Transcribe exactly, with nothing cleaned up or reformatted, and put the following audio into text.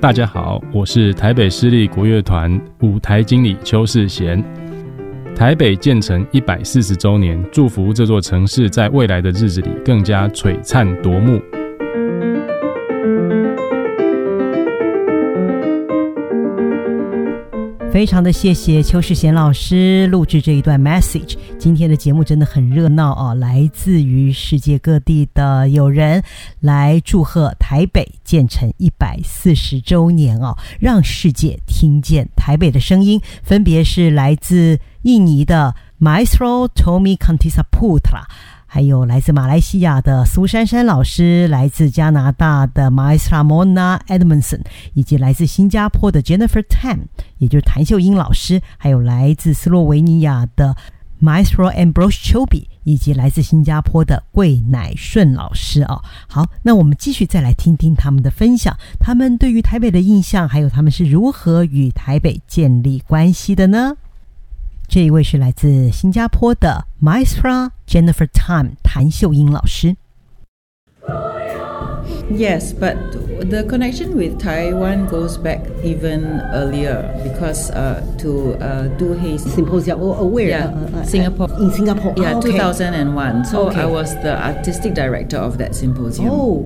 大家好，我是台北市立国乐团舞台经理邱世贤。台北建成一百四十周年，祝福这座城市在未来的日子里更加璀璨夺目。 非常的谢谢邱世贤老师录制这一段 message。 今天的节目真的很热闹哦，来自于世界各地的友人来祝贺台北建成一百四十周年哦，让世界听见台北的声音，分别是来自印尼的 Maestro Tommy Kantisaputra，还有来自马来西亚的苏珊珊老师，来自加拿大的 Maestra Mona Edmondson， 以及来自新加坡的 Jennifer Tam， 也就是谭秀英老师，还有来自斯洛维尼亚的 Maestro Ambrose Chobi， 以及来自新加坡的桂乃顺老师哦。好，那我们继续再来听听他们的分享，他们对于台北的印象，还有他们是如何与台北建立关系的呢？这一位是来自新加坡的 Maestra Jennifer Tam 谭秀英老师。 Yes, but the connection with Taiwan goes back even earlier because uh, to uh, do his symposium or where? Yeah, uh, uh, Singapore. In Singapore. Yeah, oh, okay. two thousand one. So okay. I was the artistic director of that symposium. Oh.